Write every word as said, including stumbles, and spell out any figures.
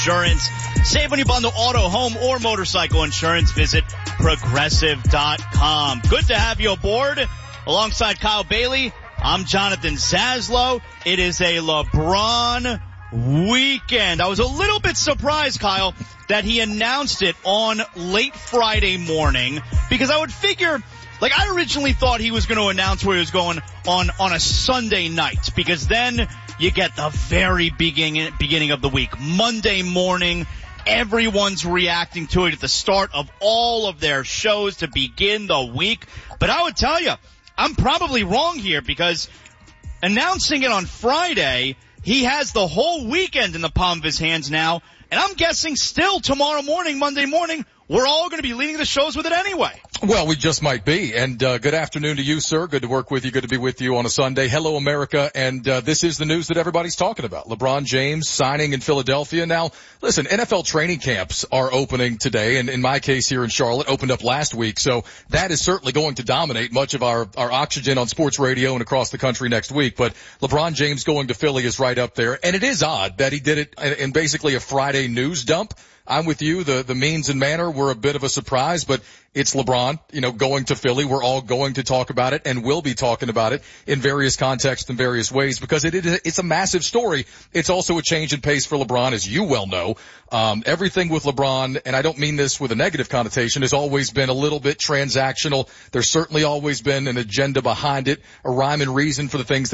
Insurance. Save when you bundle auto, home, or motorcycle insurance. Visit progressive dot com. Good to have you aboard. Alongside Kyle Bailey, I'm Jonathan Zaslow. It is a LeBron weekend. I was a little bit surprised, Kyle, that he announced it on late Friday morning, because I would figure, like, I originally thought he was going to announce where he was going on, on a Sunday night, because then you get the very beginning, beginning of the week. Monday morning, everyone's reacting to it at the start of all of their shows to begin the week. But I would tell you, I'm probably wrong here, because announcing it on Friday, he has the whole weekend in the palm of his hands now. And I'm guessing still tomorrow morning, Monday morning, we're all going to be leading the shows with it anyway. Well, we just might be. And uh, good afternoon to you, sir. Good to work with you. Good to be with you on a Sunday. Hello, America. And uh, this is the news that everybody's talking about. LeBron James signing in Philadelphia. Now, listen, N F L training camps are opening today. And in my case here in Charlotte, opened up last week. So that is certainly going to dominate much of our, our oxygen on sports radio and across the country next week. But LeBron James going to Philly is right up there. And it is odd that he did it in basically a Friday news dump. I'm with you. The, the means and manner were a bit of a surprise, but it's LeBron, you know, going to Philly. We're all going to talk about it and will be talking about it in various contexts and various ways, because it, it it's a massive story. It's also a change in pace for LeBron, as you well know. Um, everything with LeBron, and I don't mean this with a negative connotation, has always been a little bit transactional. There's certainly always been an agenda behind it, a rhyme and reason for the things that